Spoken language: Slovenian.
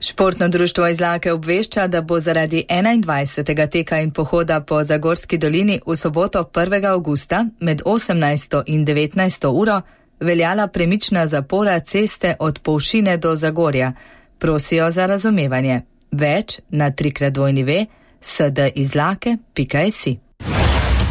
Športno društvo Izlake obvešča, da bo zaradi 21. teka in pohoda po Zagorski dolini v soboto 1. avgusta med 18. in 19. uro veljala premična zapora ceste od Polšine do Zagorja. Prosijo za razumevanje. Več na www.sdizlake.si.